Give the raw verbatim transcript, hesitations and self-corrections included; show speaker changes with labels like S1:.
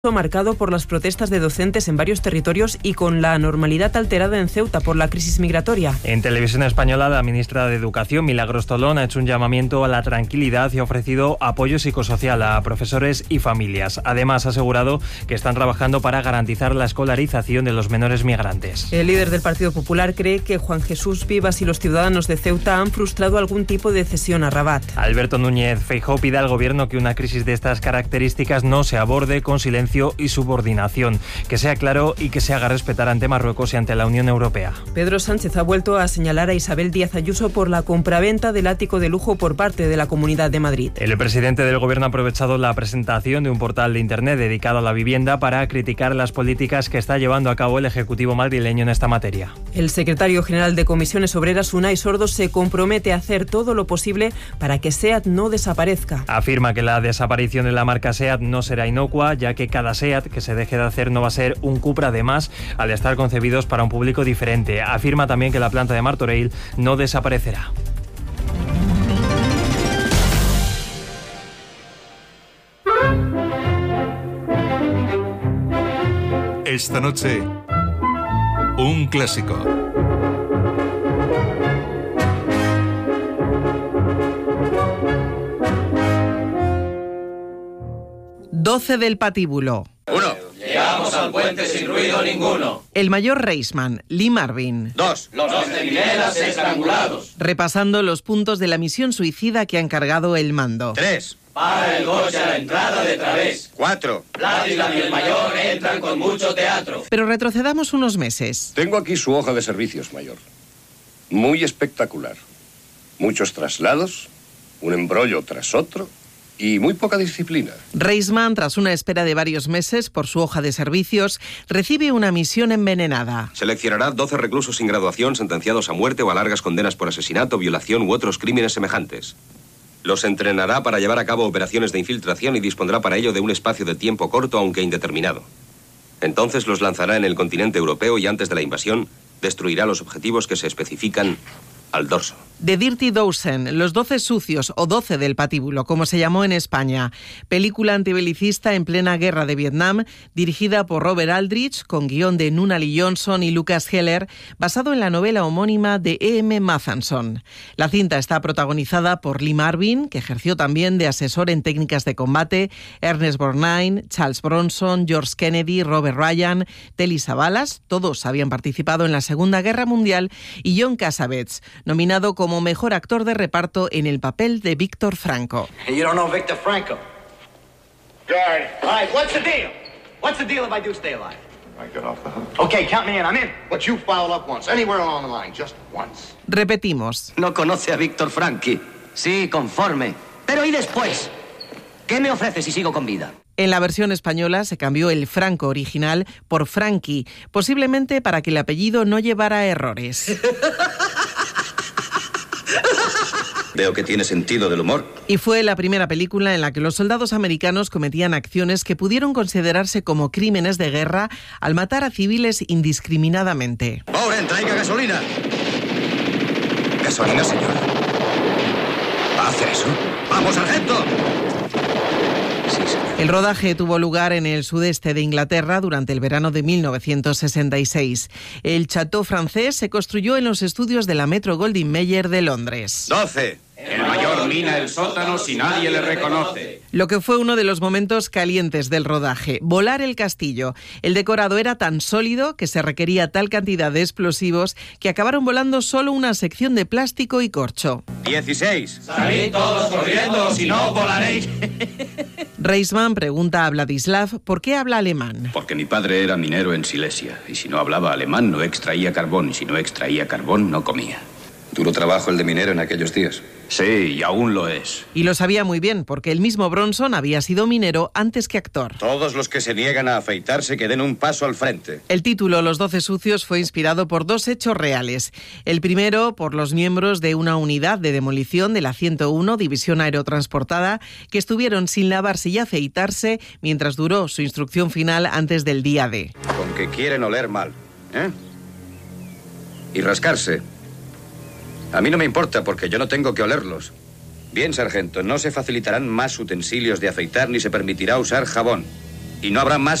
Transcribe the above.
S1: marcado por las protestas de docentes en varios territorios y con la normalidad alterada en Ceuta por la crisis migratoria.
S2: En Televisión Española, la ministra de Educación, Milagros Tolón, ha hecho un llamamiento a la tranquilidad y ha ofrecido apoyo psicosocial a profesores y familias. Además, ha asegurado que están trabajando para garantizar la escolarización de los menores migrantes.
S1: El líder del Partido Popular cree que Juan Jesús Vivas y los ciudadanos de Ceuta han frustrado algún tipo de cesión a Rabat.
S2: Alberto Núñez Feijóo pide al gobierno que una crisis de estas características no se aborde con silencio y subordinación, que sea claro y que se haga respetar ante Marruecos y ante la Unión Europea.
S1: Pedro Sánchez ha vuelto a señalar a Isabel Díaz Ayuso por la compraventa del ático de lujo por parte de la Comunidad de Madrid.
S2: El presidente del gobierno ha aprovechado la presentación de un portal de internet dedicado a la vivienda para criticar las políticas que está llevando a cabo el Ejecutivo madrileño en esta materia.
S1: El secretario general de Comisiones Obreras, Unai Sordo, se compromete a hacer todo lo posible para que SEAT no desaparezca.
S2: Afirma que la desaparición de la marca SEAT no será inocua, ya que cada SEAT que se deje de hacer no va a ser un Cupra de más al estar concebidos para un público diferente. Afirma también que la planta de Martorell no desaparecerá.
S3: Esta noche, un clásico.
S4: doce del patíbulo.
S5: Uno.
S6: Llegamos al puente sin ruido ninguno.
S4: El mayor Reisman, Lee Marvin.
S5: Dos.
S6: Los centinelas estrangulados.
S4: Repasando los puntos de la misión suicida que ha encargado el mando.
S5: Tres.
S6: Para el coche a la entrada de Través.
S5: Cuatro.
S6: Ladislas y el mayor entran con mucho teatro.
S4: Pero retrocedamos unos meses.
S7: Tengo aquí su hoja de servicios, mayor. Muy espectacular. Muchos traslados, un embrollo tras otro y muy poca disciplina.
S4: Reisman, tras una espera de varios meses por su hoja de servicios, recibe una misión envenenada.
S8: Seleccionará doce reclusos sin graduación sentenciados a muerte o a largas condenas por asesinato, violación u otros crímenes semejantes. Los entrenará para llevar a cabo operaciones de infiltración y dispondrá para ello de un espacio de tiempo corto, aunque indeterminado. Entonces los lanzará en el continente europeo y antes de la invasión destruirá los objetivos que se especifican al dorso.
S4: The Dirty Dozen, Los doce sucios o doce del patíbulo, como se llamó en España. Película antibelicista en plena guerra de Vietnam, dirigida por Robert Aldrich, con guión de Nunnally Johnson y Lucas Heller, basado en la novela homónima de E M Mathanson. La cinta está protagonizada por Lee Marvin, que ejerció también de asesor en técnicas de combate, Ernest Borgnine, Charles Bronson, George Kennedy, Robert Ryan, Telly Savalas, todos habían participado en la Segunda Guerra Mundial, y John Cassavetes, nominado como mejor actor de reparto en el papel de Víctor Franco.
S9: Hey, you don't know Victor Franco.
S10: Guard.
S9: All right, what's the deal? What's the deal if I do stay alive?
S10: I get off the hook.
S9: Okay, count me in, I'm in.
S10: But you foul up once, anywhere along the line, just once.
S4: Repetimos.
S11: No conoce a Víctor Franchi. Sí, conforme. Pero ¿y después? ¿Qué me ofrece si sigo con vida?
S4: En la versión española se cambió el Franco original por Frankie, posiblemente para que el apellido no llevara errores.
S8: Veo que tiene sentido del humor.
S4: Y fue la primera película en la que los soldados americanos cometían acciones que pudieron considerarse como crímenes de guerra al matar a civiles indiscriminadamente.
S5: Bowden, traiga gasolina.
S8: Gasolina, señor. ¿Va a hacer eso?
S5: ¡Vamos, sargento!
S8: Sí, señor.
S4: El rodaje tuvo lugar en el sudeste de Inglaterra durante el verano de mil novecientos sesenta y seis. El Chateau francés se construyó en los estudios de la Metro-Goldwyn-Mayer de Londres.
S5: Doce.
S6: El mayor mina el sótano si nadie le reconoce.
S4: Lo que fue uno de los momentos calientes del rodaje, volar el castillo. El decorado era tan sólido que se requería tal cantidad de explosivos que acabaron volando solo una sección de plástico y corcho.
S5: Dieciséis.
S6: Salid todos corriendo, si no volaréis.
S4: Reisman pregunta a Vladislav por qué habla alemán.
S12: Porque mi padre era minero en Silesia, y si no hablaba alemán no extraía carbón, y si no extraía carbón no comía.
S8: Duro trabajo el de minero en aquellos días.
S12: Sí, y aún lo es.
S4: Y lo sabía muy bien, porque el mismo Bronson había sido minero antes que actor.
S5: Todos los que se niegan a afeitarse que den un paso al frente.
S4: El título Los doce sucios fue inspirado por dos hechos reales. El primero, por los miembros de una unidad de demolición de la ciento uno, División Aerotransportada, que estuvieron sin lavarse y afeitarse mientras duró su instrucción final antes del día D.
S5: Con que quieren oler mal, ¿eh? Y rascarse. A mí no me importa porque yo no tengo que olerlos. Bien, sargento, no se facilitarán más utensilios de afeitar ni se permitirá usar jabón. Y no habrá más